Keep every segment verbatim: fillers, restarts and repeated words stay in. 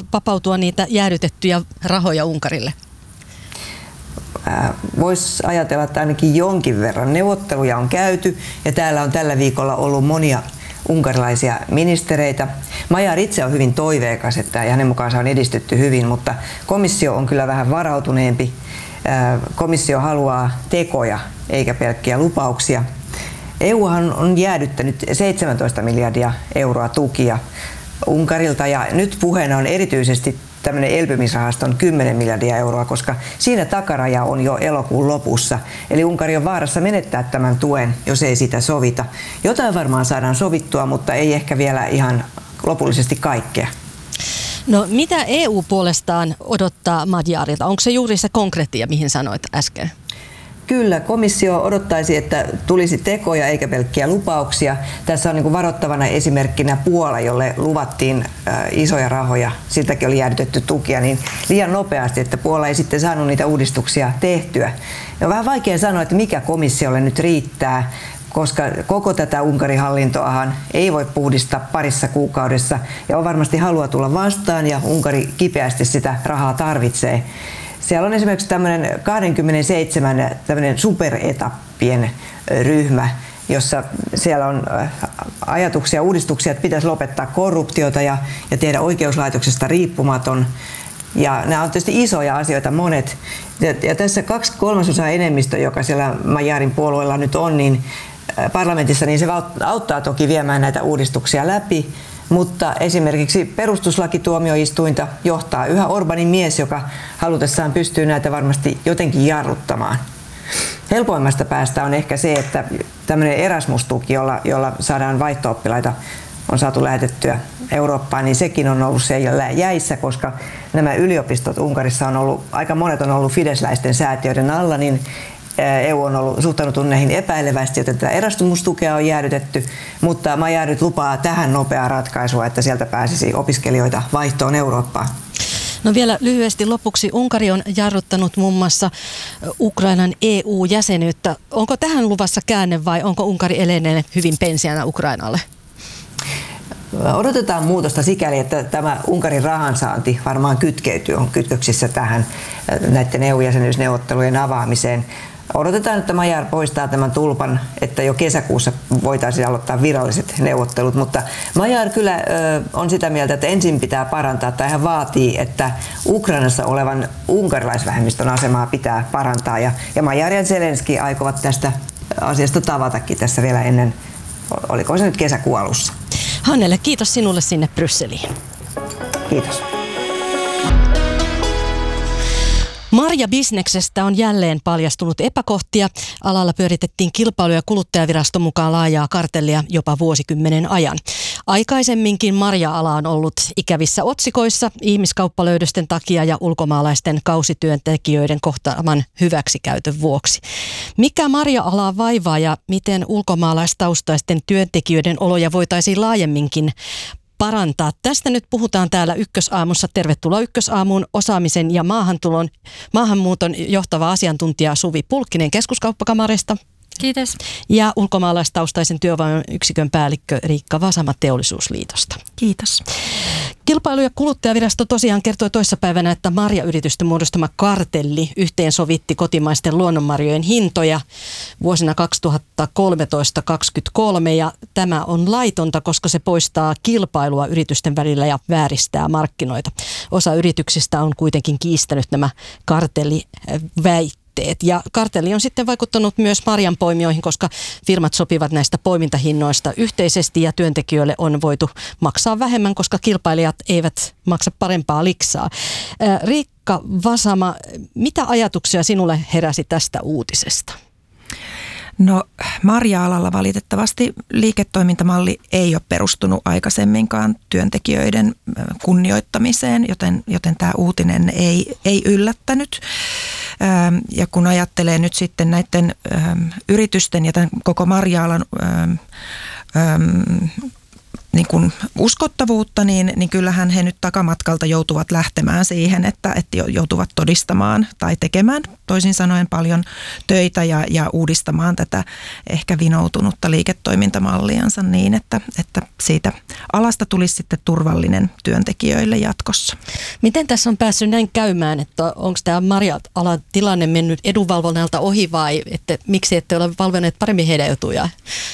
vapautua niitä jäädytettyjä rahoja Unkarille? Voisi ajatella, että ainakin jonkin verran neuvotteluja on käyty ja täällä on tällä viikolla ollut monia unkarilaisia ministereitä. Majar itse on hyvin toiveikas, että hänen mukaansa on edistytty hyvin, mutta komissio on kyllä vähän varautuneempi. Komissio haluaa tekoja eikä pelkkiä lupauksia. E Uhan on jäädyttänyt seitsemäntoista miljardia euroa tukia Unkarilta ja nyt puheena on erityisesti tämmöinen elpymisrahaston kymmenen miljardia euroa, koska siinä takaraja on jo elokuun lopussa. Eli Unkari on vaarassa menettää tämän tuen, jos ei sitä sovita. Jotain varmaan saadaan sovittua, mutta ei ehkä vielä ihan lopullisesti kaikkea. No mitä E U puolestaan odottaa Magyarilta? Onko se juuri se konkreettia, mihin sanoit äsken? Kyllä, komissio odottaisi, että tulisi tekoja eikä pelkkiä lupauksia. Tässä on niin kuin varoittavana esimerkkinä Puola, jolle luvattiin äh, isoja rahoja, siltäkin oli jäädytetty tukia, niin liian nopeasti, että Puola ei sitten saanut niitä uudistuksia tehtyä. Ja on vähän vaikea sanoa, että mikä komissiolle nyt riittää, koska koko tätä Unkarin hallintoahan ei voi puhdistaa parissa kuukaudessa ja on varmasti halua tulla vastaan ja Unkari kipeästi sitä rahaa tarvitsee. Siellä on esimerkiksi tämmöinen kaksikymmentäseitsemän tämmöinen superetappien ryhmä, jossa siellä on ajatuksia, uudistuksia, että pitäisi lopettaa korruptiota ja, ja tehdä oikeuslaitoksesta riippumaton. Ja nämä on tietysti isoja asioita monet. Ja, ja tässä kaksi kolmasosaa enemmistö, joka siellä Magyarin puolueella nyt on, niin parlamentissa, niin se auttaa toki viemään näitä uudistuksia läpi. Mutta esimerkiksi perustuslakituomioistuinta johtaa yhä Orbanin mies, joka halutessaan pystyy näitä varmasti jotenkin jarruttamaan. Helpoimmasta päästä on ehkä se, että tämmöinen Erasmus-tuki, jolla, jolla saadaan vaihto-oppilaita, on saatu lähetettyä Eurooppaan, niin sekin on ollut siellä jäissä, koska nämä yliopistot Unkarissa on ollut, aika monet on ollut fidesläisten säätiöiden alla, niin E U on ollut suhtautunut näihin epäilevästi, joten tätä Erasmus-tukea on jäädytetty, mutta Magyar nyt lupaa tähän nopeaa ratkaisua, että sieltä pääsisi opiskelijoita vaihtoon Eurooppaan. No vielä lyhyesti lopuksi. Unkari on jarruttanut muun muassa Ukrainan E U-jäsenyyttä. Onko tähän luvassa käänne vai onko Unkari edelleen hyvin pensiänä Ukrainalle? Odotetaan muutosta sikäli, että tämä Unkarin rahansaanti varmaan kytkeytyy, on kytköksissä tähän näiden E U-jäsenyysneuvottelujen avaamiseen. Odotetaan, että Magyar poistaa tämän tulpan, että jo kesäkuussa voitaisiin aloittaa viralliset neuvottelut, mutta Magyar kyllä ö, on sitä mieltä, että ensin pitää parantaa, tai hän vaatii, että Ukrainassa olevan unkarilaisvähemmistön asemaa pitää parantaa, ja, ja Magyar ja Zelenski aikovat tästä asiasta tavatakin tässä vielä ennen, oliko se nyt kesäkuun alussa. Hannele, kiitos sinulle sinne Brysseliin. Kiitos. Marjabisneksestä on jälleen paljastunut epäkohtia. Alalla pyöritettiin Kilpailu- ja kuluttajaviraston mukaan laajaa kartellia jopa vuosikymmenen ajan. Aikaisemminkin marja-ala on ollut ikävissä otsikoissa ihmiskauppalöydösten takia ja ulkomaalaisten kausityöntekijöiden kohtaaman hyväksikäytön vuoksi. Mikä marja-alaa vaivaa ja miten ulkomaalaistaustaisten työntekijöiden oloja voitaisiin laajemminkin parantaa? Tästä nyt puhutaan täällä Ykkösaamussa. Tervetuloa Ykkösaamuun osaamisen ja maahantulon, maahanmuuton johtava asiantuntija Suvi Pulkkinen Keskuskauppakamarista. Kiitos. Ja ulkomaalaistaustaisen työvoiman yksikön päällikkö Riikka Vasama Teollisuusliitosta. Kiitos. Kilpailu- ja kuluttajavirasto tosiaan kertoi toissapäivänä, että marjayritysten muodostama kartelli yhteensovitti kotimaisten luonnonmarjojen hintoja vuosina kaksituhattakolmetoista kaksikymmentäkolme ja tämä on laitonta, koska se poistaa kilpailua yritysten välillä ja vääristää markkinoita. Osa yrityksistä on kuitenkin kiistänyt nämä kartelliväitteet. Ja kartelli on sitten vaikuttanut myös marjanpoimijoihin, koska firmat sopivat näistä poimintahinnoista yhteisesti ja työntekijöille on voitu maksaa vähemmän, koska kilpailijat eivät maksa parempaa liksaa. Riikka Vasama, mitä ajatuksia sinulle heräsi tästä uutisesta? No marja-alalla valitettavasti liiketoimintamalli ei ole perustunut aikaisemminkaan työntekijöiden kunnioittamiseen, joten, joten tämä uutinen ei, ei yllättänyt. Ja kun ajattelee nyt sitten näiden yritysten ja tämän koko marja-alan niin kuin uskottavuutta, niin, niin kyllähän he nyt takamatkalta joutuvat lähtemään siihen, että, että joutuvat todistamaan tai tekemään toisin sanoen paljon töitä ja, ja uudistamaan tätä ehkä vinoutunutta liiketoimintamalliansa niin, että, että siitä alasta tulisi sitten turvallinen työntekijöille jatkossa. Miten tässä on päässyt näin käymään, että onko tämä marja-alan tilanne mennyt edunvalvonnalta ohi vai että miksi ette ole valvoneet paremmin heidän etujaan?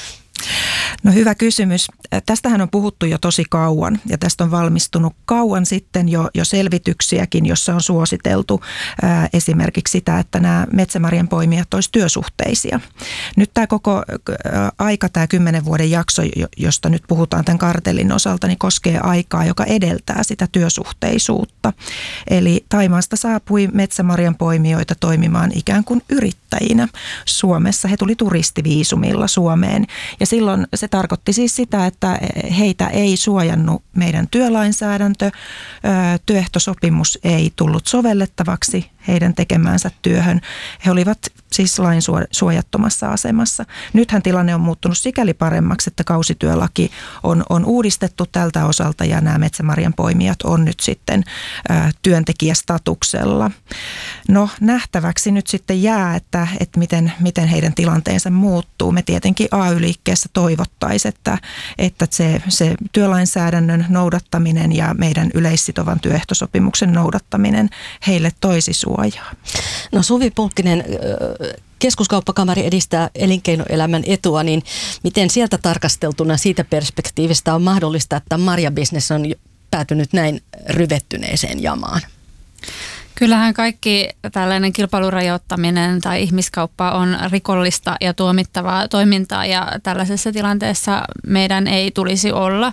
No hyvä kysymys. Tästähän on puhuttu jo tosi kauan ja tästä on valmistunut kauan sitten jo, jo selvityksiäkin, jossa on suositeltu ää, esimerkiksi sitä, että nämä metsämarjan poimijat olisi työsuhteisia. Nyt tämä koko ää, aika, tämä kymmenen vuoden jakso, josta nyt puhutaan tämän kartellin osalta, niin koskee aikaa, joka edeltää sitä työsuhteisuutta. Eli Thaimaasta saapui metsämarjan poimijoita toimimaan ikään kuin yrittäjinä Suomessa. He tuli turistiviisumilla Suomeen ja silloin se tarkoitti siis sitä, että heitä ei suojannut meidän työlainsäädäntö, työehtosopimus ei tullut sovellettavaksi heidän tekemäänsä työhön. He olivat siis lain suojattomassa asemassa. Nythän tilanne on muuttunut sikäli paremmaksi, että kausityölaki on, on uudistettu tältä osalta ja nämä metsämarjan poimijat on nyt sitten ä, työntekijästatuksella. No nähtäväksi nyt sitten jää, että, että miten, miten heidän tilanteensa muuttuu. Me tietenkin A Y-liikkeessä toivottaisiin, että, että se, se työlainsäädännön noudattaminen ja meidän yleissitovan työehtosopimuksen noudattaminen heille toisi suojaa. No Suvi Pulkkinen, Keskuskauppakamari edistää elinkeinoelämän etua, niin miten sieltä tarkasteltuna siitä perspektiivistä on mahdollista, että marjabisnes on päätynyt näin ryvettyneeseen jamaan? Kyllähän kaikki tällainen kilpailurajoittaminen tai ihmiskauppa on rikollista ja tuomittavaa toimintaa ja tällaisessa tilanteessa meidän ei tulisi olla.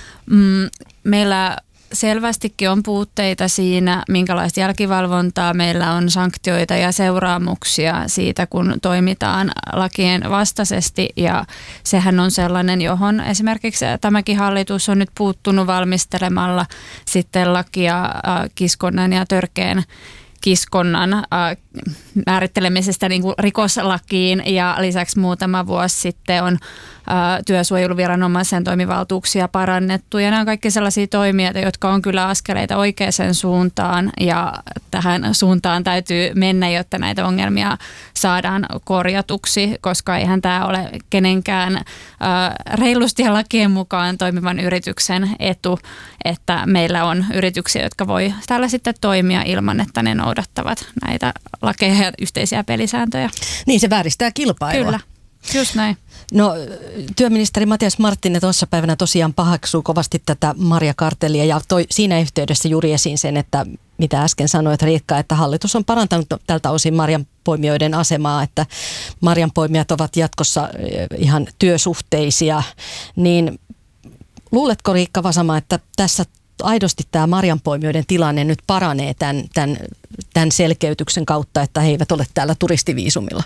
Meillä selvästikin on puutteita siinä, minkälaista jälkivalvontaa meillä on, sanktioita ja seuraamuksia siitä, kun toimitaan lakien vastaisesti ja sehän on sellainen, johon esimerkiksi tämäkin hallitus on nyt puuttunut valmistelemalla sitten lakia kiskonnan ja törkeän kiskonnan äh, määrittelemisestä niin kuin rikoslakiin ja lisäksi muutama vuosi sitten on äh, työsuojeluviranomaisen toimivaltuuksia parannettu ja nämä on kaikki sellaisia toimia, jotka on kyllä askeleita oikeaan suuntaan ja tähän suuntaan täytyy mennä, jotta näitä ongelmia saadaan korjatuksi, koska eihän tämä ole kenenkään äh, reilusti ja lakien mukaan toimivan yrityksen etu, että meillä on yrityksiä, jotka voi tällä sitten toimia ilman, että ne noudattavat näitä lakeja ja yhteisiä pelisääntöjä. Niin, se vääristää kilpailua. Kyllä, just näin. No, työministeri Matias Marttinen tuossa päivänä tosiaan pahaksuu kovasti tätä marjakartellia ja toi siinä yhteydessä juuri esiin sen, että mitä äsken sanoit Riikka, että hallitus on parantanut tältä osin marjanpoimijoiden asemaa, että marjanpoimijat ovat jatkossa ihan työsuhteisia, niin luuletko Riikka Vasama, että tässä aidosti tämä marjanpoimijoiden tilanne nyt paranee tämän, tämän, tämän selkeytyksen kautta, että he eivät ole täällä turistiviisumilla?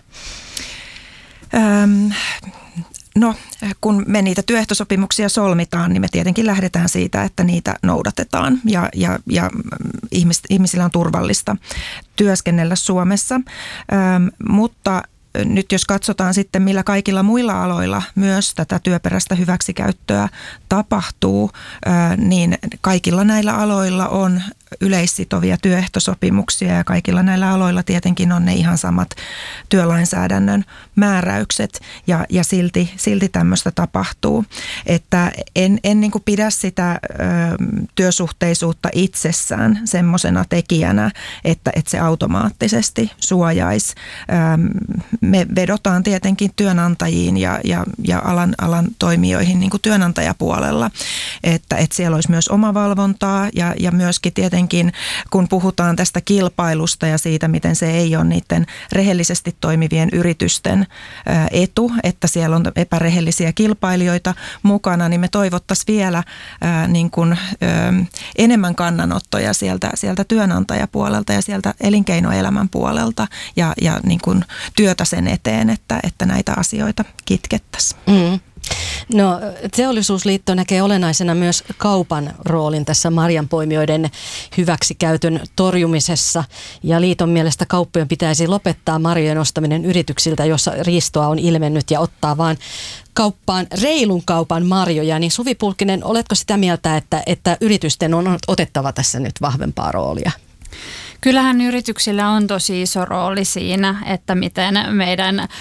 Öm, no, kun me niitä työehtosopimuksia solmitaan, niin me tietenkin lähdetään siitä, että niitä noudatetaan ja, ja, ja ihmis, ihmisillä on turvallista työskennellä Suomessa, Öm, mutta nyt jos katsotaan sitten, millä kaikilla muilla aloilla myös tätä työperäistä hyväksikäyttöä tapahtuu, niin kaikilla näillä aloilla on yleissitovia työehtosopimuksia ja kaikilla näillä aloilla tietenkin on ne ihan samat työlainsäädännön määräykset ja, ja silti, silti tämmöistä tapahtuu. Että en, en niin kuin pidä sitä ö, työsuhteisuutta itsessään semmoisena tekijänä, että, että se automaattisesti suojaisi. Ö, me vedotaan tietenkin työnantajiin ja, ja, ja alan, alan toimijoihin niin kuin työnantajapuolella, että, että siellä olisi myös omavalvontaa ja, ja myöskin tietenkin kun puhutaan tästä kilpailusta ja siitä, miten se ei ole niiden rehellisesti toimivien yritysten etu, että siellä on epärehellisiä kilpailijoita mukana, niin me toivottaisiin vielä niin kuin enemmän kannanottoja sieltä, sieltä työnantajapuolelta ja sieltä elinkeinoelämän puolelta ja, ja niin kuin työtä sen eteen, että, että näitä asioita kitkettäisiin. Mm. No, Teollisuusliitto näkee olennaisena myös kaupan roolin tässä marjanpoimijoiden hyväksikäytön torjumisessa. Ja liiton mielestä kauppojen pitäisi lopettaa marjojen ostaminen yrityksiltä, jossa riistoa on ilmennyt, ja ottaa vaan kauppaan reilun kaupan marjoja. Niin Suvi Pulkkinen, oletko sitä mieltä, että, että yritysten on otettava tässä nyt vahvempaa roolia? Kyllähän yrityksillä on tosi iso rooli siinä, että miten meidän ää,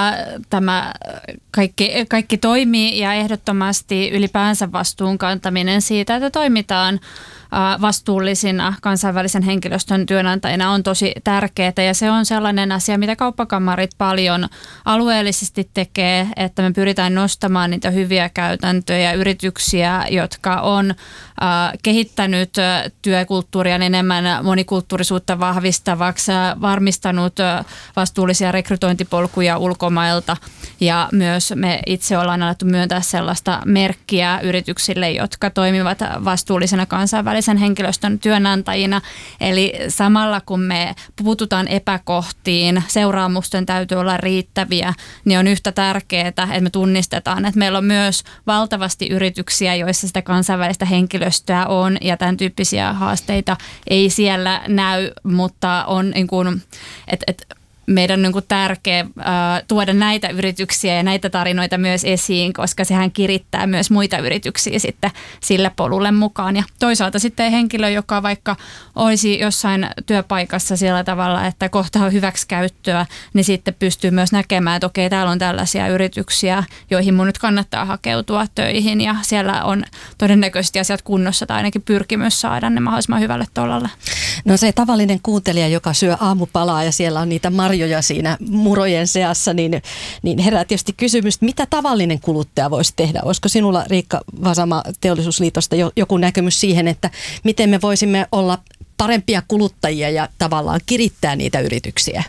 tämä kaikki, kaikki toimii, ja ehdottomasti ylipäänsä vastuun kantaminen siitä, että toimitaan ää, vastuullisina kansainvälisen henkilöstön työnantajina on tosi tärkeää, ja se on sellainen asia, mitä kauppakamarit paljon alueellisesti tekee, että me pyritään nostamaan niitä hyviä käytäntöjä, yrityksiä, jotka on ää, kehittänyt työkulttuuria enemmän monikulttuurisuutta vahvistavaksi, varmistanut vastuullisia rekrytointipolkuja ulkomailta, ja myös me itse ollaan alettu myöntää sellaista merkkiä yrityksille, jotka toimivat vastuullisena kansainvälisen henkilöstön työnantajina. Eli samalla kun me puututaan epäkohtiin, seuraamusten täytyy olla riittäviä, niin on yhtä tärkeää, että me tunnistetaan, että meillä on myös valtavasti yrityksiä, joissa sitä kansainvälistä henkilöstöä on, ja tämän tyyppisiä haasteita ei siellä näy, mutta on niin kuin, että et, meidän on niin kuin tärkeä äh, tuoda näitä yrityksiä ja näitä tarinoita myös esiin, koska sehän kirittää myös muita yrityksiä sitten sille polulle mukaan. Ja toisaalta sitten henkilö, joka vaikka olisi jossain työpaikassa sillä tavalla, että kohtaa hyväksikäyttöä, niin sitten pystyy myös näkemään, että okei, täällä on tällaisia yrityksiä, joihin mun nyt kannattaa hakeutua töihin, ja siellä on todennäköisesti asiat kunnossa, tai ainakin pyrkimys saada ne mahdollisimman hyvälle tolalle. No se tavallinen kuuntelija, joka syö aamupalaa ja siellä on niitä marjoja siinä murojen seassa, niin, niin herää tietysti kysymys, mitä tavallinen kuluttaja voisi tehdä? Olisiko sinulla, Riikka Vasama Teollisuusliitosta, joku näkemys siihen, että miten me voisimme olla parempia kuluttajia ja tavallaan kirittää niitä yrityksiä?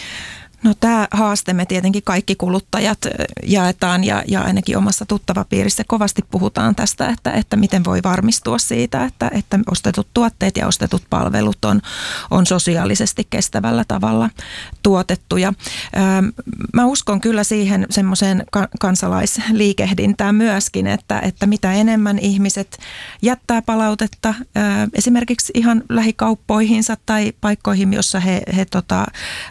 No tämä haaste me tietenkin kaikki kuluttajat jaetaan, ja, ja ainakin omassa tuttavapiirissä kovasti puhutaan tästä, että, että miten voi varmistua siitä, että, että ostetut tuotteet ja ostetut palvelut on, on sosiaalisesti kestävällä tavalla tuotettuja. Mä uskon kyllä siihen semmoiseen kansalaisliikehdintään myöskin, että, että mitä enemmän ihmiset jättää palautetta esimerkiksi ihan lähikauppoihinsa tai paikkoihin, jossa he, he tota,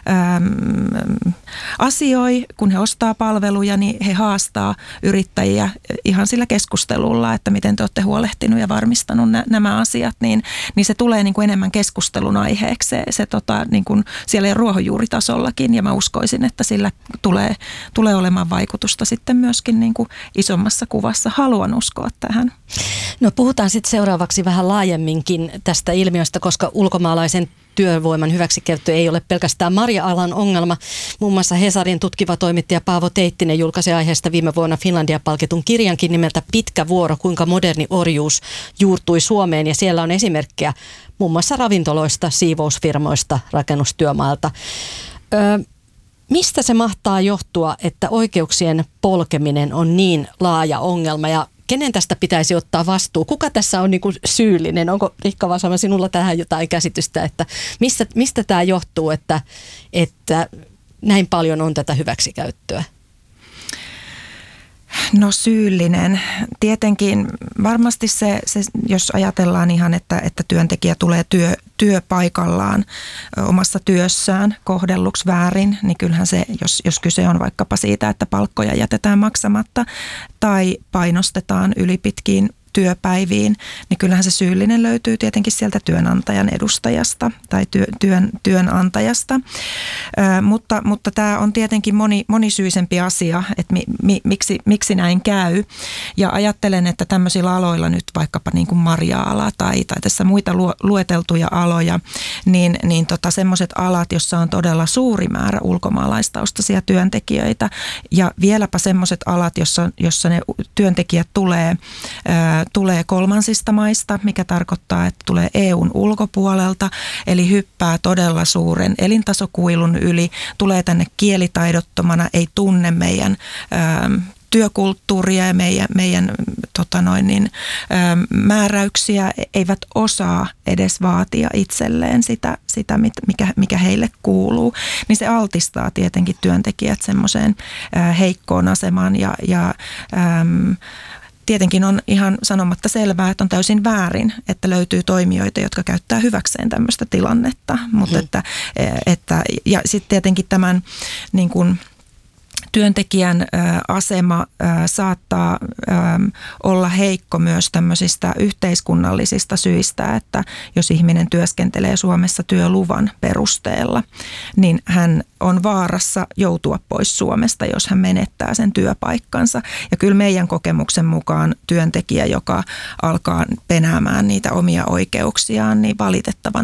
asioi, kun he ostaa palveluja, niin he haastaa yrittäjiä ihan sillä keskustelulla, että miten te olette huolehtinut ja varmistanut nä- nämä asiat, niin, niin se tulee niin kuin enemmän keskustelun aiheeksi se, se tota, niin kuin siellä ruohonjuuritasollakin, ja mä uskoisin, että sillä tulee, tulee olemaan vaikutusta sitten myöskin niin kuin isommassa kuvassa. Haluan uskoa tähän. No puhutaan sitten seuraavaksi vähän laajemminkin tästä ilmiöstä, koska ulkomaalaisen työvoiman hyväksikäyttö ei ole pelkästään marja-alan ongelma. Muun muassa Hesarin tutkiva toimittaja Paavo Teittinen julkaisi aiheesta viime vuonna Finlandia-palkitun kirjankin nimeltä Pitkä vuoro, kuinka moderni orjuus juurtui Suomeen. Ja siellä on esimerkkejä muun muassa ravintoloista, siivousfirmoista, rakennustyömailta. Öö, mistä se mahtaa johtua, että oikeuksien polkeminen on niin laaja ongelma, ja kenen tästä pitäisi ottaa vastuu? Kuka tässä on niin kuin syyllinen? Onko, Riikka Vasama, sinulla tähän jotain käsitystä, että mistä, mistä tämä johtuu, että, että näin paljon on tätä hyväksikäyttöä? No syyllinen. Tietenkin varmasti se, se jos ajatellaan ihan, että, että työntekijä tulee työ, työpaikallaan omassa työssään kohdelluksi väärin, niin kyllähän se, jos, jos kyse on vaikkapa siitä, että palkkoja jätetään maksamatta tai painostetaan ylipitkiin työpäiviin, niin kyllähän se syyllinen löytyy tietenkin sieltä työnantajan edustajasta tai työ, työn, työnantajasta. Ö, mutta, mutta tämä on tietenkin moni, monisyisempi asia, että mi, mi, miksi, miksi näin käy. Ja ajattelen, että tämmöisillä aloilla nyt vaikkapa niin kuin marja-ala tai, tai tässä muita lu, lueteltuja aloja, niin, niin tota semmoiset alat, jossa on todella suuri määrä ulkomaalaistaustaisia työntekijöitä, ja vieläpä semmoiset alat, jossa, jossa ne työntekijät tulee ö, tulee kolmansista maista, mikä tarkoittaa, että tulee E U:n ulkopuolelta, eli hyppää todella suuren elintasokuilun yli, tulee tänne kielitaidottomana, ei tunne meidän ö, työkulttuuria ja meidän, meidän tota noin, niin, määräyksiä eivät osaa edes vaatia itselleen sitä, sitä mikä, mikä heille kuuluu, niin se altistaa tietenkin työntekijät semmoiseen heikkoon asemaan ja, ja äm, tietenkin on ihan sanomatta selvää, että on täysin väärin, että löytyy toimijoita, jotka käyttää hyväkseen tämmöistä tilannetta, mutta mm. että, että ja sitten tietenkin tämän niin kuin työntekijän asema saattaa olla heikko myös tämmöisistä yhteiskunnallisista syistä, että jos ihminen työskentelee Suomessa työluvan perusteella, niin hän on vaarassa joutua pois Suomesta, jos hän menettää sen työpaikkansa. Ja kyllä meidän kokemuksen mukaan työntekijä, joka alkaa penäämään niitä omia oikeuksiaan, niin valitettavan